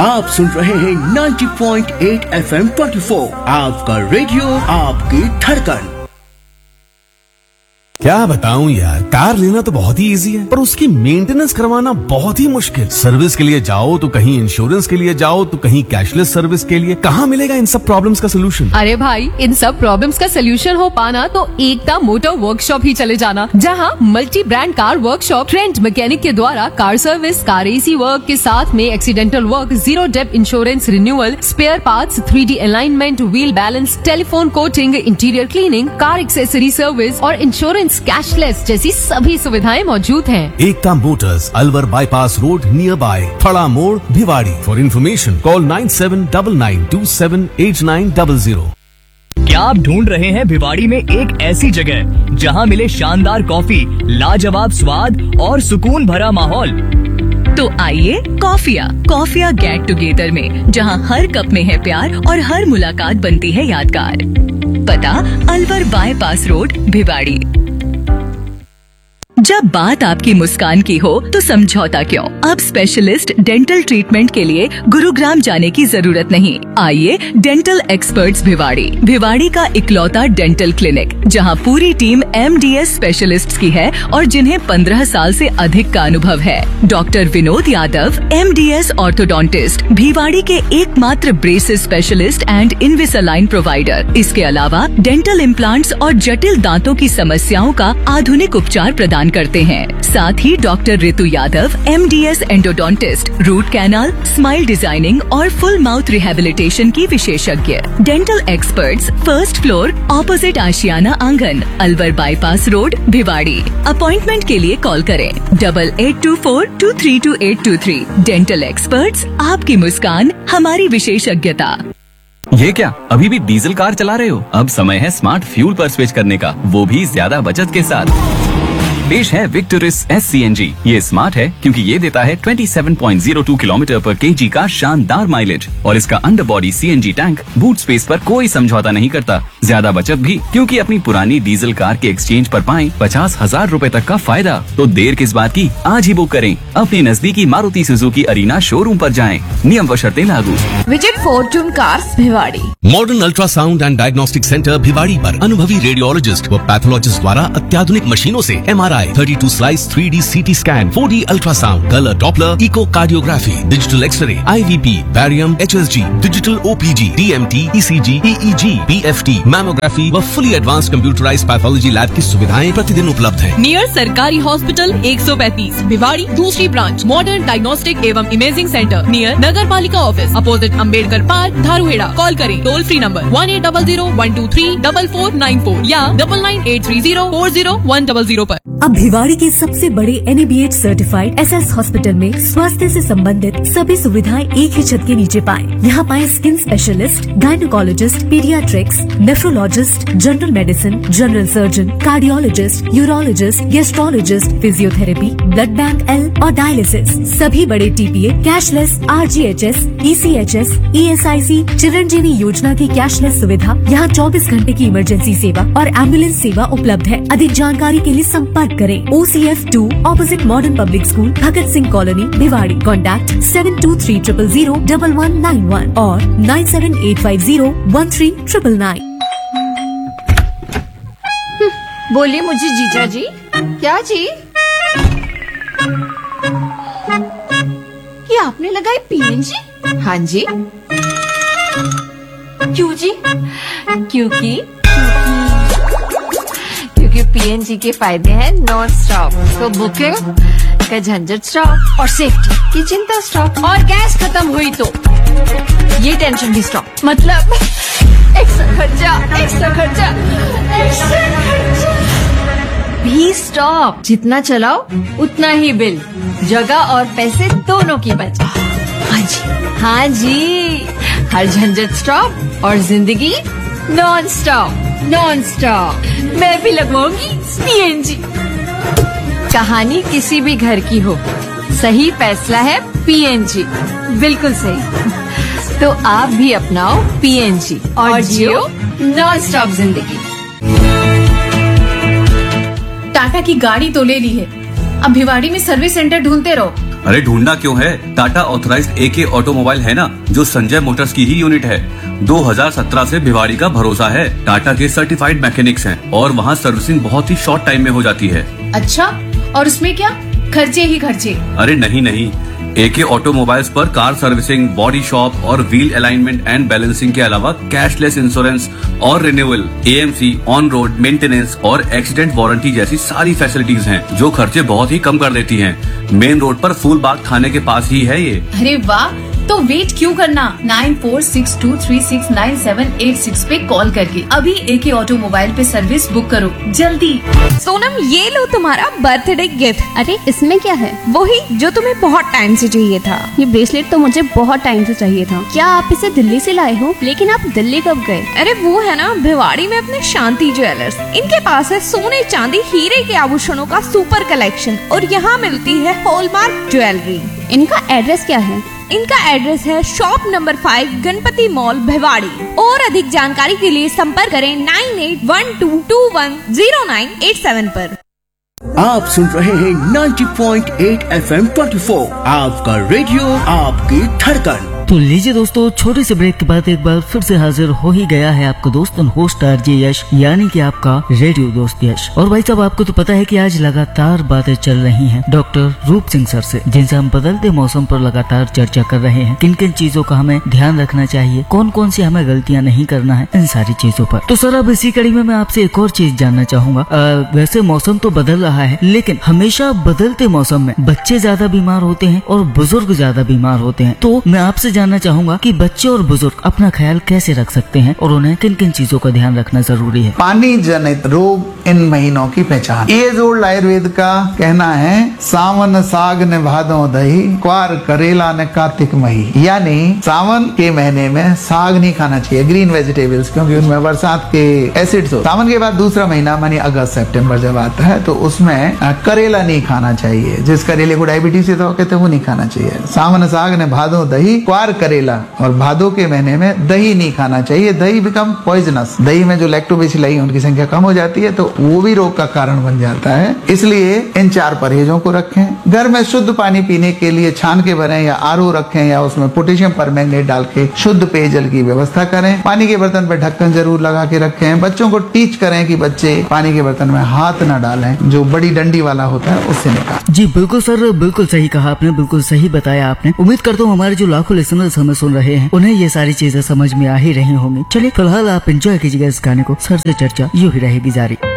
आप सुन रहे हैं 90.8 FM 24, आपका रेडियो, आपकी धड़कन। क्या बताऊं यार, कार लेना तो बहुत ही इजी है पर उसकी मेंटेनेंस करवाना बहुत ही मुश्किल। सर्विस के लिए जाओ तो कहीं इंश्योरेंस के लिए जाओ तो कहीं कैशलेस सर्विस के लिए। कहाँ मिलेगा इन सब प्रॉब्लम्स का सोल्यूशन? अरे भाई, इन सब प्रॉब्लम्स का सोल्यूशन हो पाना तो एकता मोटर वर्कशॉप ही चले जाना, जहां multi brand car workshop trend mechanic के द्वारा car service, car AC work के साथ में accidental work, zero depth insurance renewal, spare parts, 3D alignment, wheel balance, telephone coating, interior cleaning, car accessory service और insurance cashless जैसी सभी सुविधाएं मौजूद हैं। एकता Motors, Alwar bypass road, near by फड़ा मोड़, भिवाड़ी। For information call 9799278900। क्या आप ढूंढ रहे हैं भिवाड़ी में एक ऐसी जगह जहां मिले शानदार कॉफी, लाजवाब स्वाद और सुकून भरा माहौल? तो आइए कॉफिया गेट टुगेदर में, जहां हर कप में है प्यार और हर मुलाकात बनती है यादगार। पता अलवर बाईपास रोड, भिवाड़ी। जब बात आपकी मुस्कान की हो तो समझौता क्यों? अब स्पेशलिस्ट डेंटल ट्रीटमेंट के लिए गुरुग्राम जाने की जरूरत नहीं। आइए डेंटल एक्सपर्ट्स भिवाड़ी का इकलौता डेंटल क्लिनिक, जहां पूरी टीम MDS स्पेशलिस्ट्स की है और जिन्हें 15 साल से अधिक का अनुभव है। Doctor Vinod Yadav, MDS orthodontist, Bhiwadi के एकमात्र ब्रेसेस स्पेशलिस्ट एंड इनविसालाइन प्रोवाइडर। इसके अलावा डेंटल इम्प्लांट्स और जटिल दांतों की समस्याओं का आधुनिक उपचार प्रदान करते हैं। साथ ही डॉक्टर ऋतु Yadav, MDS endodontist, root canal, smile designing और फुल माउथ रिहेबिलिटेशन की विशेषज्ञ। Dental experts, first floor, opposite आशियाना आंगन, Alwar bypass road, Bhiwadi. Appointment के लिए कॉल करें 8824232823। डेंटल एक्सपर्ट्स, आपकी मुस्कान हमारी विशेषज्ञता। ये क्या, अभी भी डीजल कार चला रहे हो? अब समय है स्मार्ट फ्यूल पर स्विच करने का, वो भी ज्यादा बचत के साथ। पेश है विक्टोरिस SCNG। ये स्मार्ट है क्योंकि ये देता है 27.02 किलोमीटर पर kg का शानदार माइलेज और इसका underbody CNG tank boot space पर कोई समझौता नहीं करता। ज्यादा बचत भी क्योंकि अपनी पुरानी डीजल कार के एक्सचेंज पर पाएं 50,000 रूपए तक का फायदा। तो देर किस बात की, आज ही बुक करें। अपनी नजदीकी मारुति सुजुकी अरीना शोरूम पर जाएं। नियम व शर्तें लागू। Visit Fortune cars Bhiwadi. Modern ultrasound and diagnostic centre Bhiwadi पर अनुभवी रेडियोलॉजिस्ट व पैथोलॉजिस्ट द्वारा अत्याधुनिक मशीनों से MRI, 32 slice 3D CT scan, 4D ultrasound, colour Doppler, echocardiography, digital x ray, IVP, barium, HSG, digital OPG, DMT, ECG, EEG, PFT, mammography व fully advance computerised pathology lab की सुविधाएं प्रतिदिन उपलब्ध हैं। नियर सरकारी हॉस्पिटल 135 भिवाड़ी, दूसरी ब्रांच मॉडर्न डायग्नोस्टिक एवं imaging centre near नगर पालिका office, opposite Ambedkar park, Dharuhera. Call करें टोल फ्री नंबर 1800-123-4494 या 9983040100 पर। अब भिवाड़ी के सबसे बड़े NABH सर्टिफाइड SS हॉस्पिटल में स्वास्थ्य से संबंधित सभी सुविधाएं एक ही छत के नीचे पाएं। यहाँ पाएं skin specialist, gynaecologist, paediatrics, nephrologist, general medicine, general surgeon, cardiologist, urologist, gastrologist, physiotherapy, blood bank L और डायलिसिस। सभी बड़े TPA, cashless, RGHS, ECHS, ESIC, Chiranjeevi योजना की कैशलेस सुविधा। यहाँ 24 घंटे की इमरजेंसी सेवा और एम्बुलेंस सेवा उपलब्ध है। अधिक जानकारी के लिए संपर्क करें OCF2 opposite modern public school, Bhagat Singh colony, Bhiwadi. Contact 7230001191 और 9785013999। बोलिए मुझे जीजा जी। क्या जी? ये आपने लगाई PNG? हाँ जी। क्यों जी? क्योंकि PNG के फायदे हैं नॉन स्टॉप। तो बुकिंग का झंझट स्टॉप और सेफ्टी की चिंता स्टॉप और गैस खत्म हुई तो ये टेंशन भी स्टॉप। मतलब एक्स्ट्रा खर्चा भी स्टॉप। जितना चलाओ उतना ही बिल, जगह और पैसे दोनों की बचत। हाँ जी, हर झंझट स्टॉप और जिंदगी नॉन स्टॉप। मैं भी लगवाऊंगी PNG। कहानी किसी भी घर की हो, सही फैसला है PNG। बिल्कुल सही। तो आप भी अपनाओ PNG और जियो नॉन स्टॉप जिंदगी। टाटा की गाड़ी तो ले ली है, अब भिवाड़ी में सर्विस सेंटर ढूंढते रहो अरे ढूंढना क्यों है, टाटा ऑथराइज्ड AK ऑटोमोबाइल है ना, जो संजय मोटर्स की ही यूनिट है। 2017 से भिवाड़ी का भरोसा है। टाटा के सर्टिफाइड मैकेनिक्स हैं और वहाँ सर्विसिंग बहुत ही शॉर्ट टाइम में हो जाती है। अच्छा, और उसमें क्या खर्चे ही खर्चे? अरे नहीं, AK ऑटोमोबाइल्स पर कार सर्विसिंग, बॉडी शॉप और व्हील अलाइनमेंट एंड बैलेंसिंग के अलावा कैशलेस इंश्योरेंस और renewal, AMC, on road maintenance और एक्सीडेंट वारंटी जैसी सारी फैसिलिटीज हैं, जो खर्चे बहुत ही कम कर देती हैं। मेन रोड पर फूलबाग थाने के पास ही है ये। अरे वाह, तो वेट क्यों करना, 9462369786 पे कॉल करके अभी AK ऑटोमोबाइल पे सर्विस बुक करो जल्दी। सोनम, ये लो तुम्हारा बर्थडे गिफ्ट। अरे इसमें क्या है? वही जो तुम्हें बहुत टाइम से चाहिए था। ये ब्रेसलेट तो मुझे बहुत टाइम से चाहिए था। क्या आप इसे दिल्ली से लाए हो? लेकिन आप दिल्ली कब गए? अरे वो है ना भिवाड़ी में अपने शांति ज्वेलर्स। इनके पास है सोने, चांदी, हीरे के आभूषणों का सुपर कलेक्शन और यहाँ मिलती है हॉलमार्क ज्वेलरी। इनका एड्रेस क्या है? इनका एड्रेस है shop number 5, Ganpati mall, Bhiwadi. और अधिक जानकारी के लिए संपर्क करें 9812210987 पर। आप सुन रहे हैं 90.8 FM 24, आपका रेडियो, आपकी धड़कन। तो लीजिए दोस्तों, छोटे से ब्रेक के बाद एक बार फिर से हाजिर हो ही गया है आपका दोस्त होस्ट RJ यश, यानी कि आपका रेडियो दोस्त यश। और भाई साहब, आपको तो पता है कि आज लगातार बातें चल रही हैं डॉक्टर रूप सिंह सर से, जिनसे हम बदलते मौसम पर लगातार चर्चा कर रहे हैं। किन किन चीजों का हमें ध्यान रखना चाहिए, कौन कौन सी हमें गलतियां नहीं करना है, इन सारी चीजों पर। तो सर, अब इसी कड़ी में मैं आपसे एक और चीज जानना चाहूंगा। वैसे मौसम तो बदल रहा है, लेकिन हमेशा बदलते मौसम में बच्चे ज्यादा बीमार होते हैं और बुजुर्ग ज्यादा बीमार होते हैं। तो मैं आपसे जानना चाहूंगा कि बच्चे और बुजुर्ग अपना ख्याल कैसे रख सकते हैं और उन्हें किन किन चीजों का ध्यान रखना जरूरी है। पानी जनित रोग इन महीनों की पहचान। एज ओल्ड आयुर्वेद का कहना है, सावन साग ने भादों दही, क्वार करेला ने कार्तिक मही। यानी सावन के महीने में साग नहीं खाना चाहिए, ग्रीन वेजिटेबल्स, क्योंकि उनमें बरसात के एसिड्स हो। सावन के बाद दूसरा महीना मानी अगस्त सितंबर जब आता है, तो उसमें करेला नहीं खाना चाहिए। जिस करेले को डायबिटीज से तो कहते हैं वो नहीं खाना चाहिए। सावन साग ने भादों दही, क्वार करेला, और भादों के महीने में दही नहीं खाना चाहिए। दही बिकम पॉइजनस। दही में जो लैक्टोबैसिलाई उनकी संख्या कम हो जाती है, तो वो भी रोग का कारण बन जाता है। इसलिए इन 4 परहेजों को रखें। घर में शुद्ध पानी पीने के लिए छान के भरें या RO रखें, या उसमें पोटेशियम परमैंगनेट डाल के शुद्ध पेयजल की व्यवस्था करें। पानी के बर्तन पर ढक्कन जरूर लगा के रखें। बच्चों को टीच करें कि बच्चे पानी के बर्तन में हाथ न डालें, जो बड़ी डंडी वाला होता है उससे निकाल। जी बिल्कुल सर, बिल्कुल सही कहा आपने, बिल्कुल सही बताया आपने। उम्मीद करता हूँ हमारे जो लाखों लिसनर्स हमें सुन रहे हैं, उन्हें ये सारी चीजें समझ में आ ही रही होंगी। चलिए फिलहाल आप एंजॉय कीजिएगा इस गाने को। सर से चर्चा यूं ही रहेगी जारी।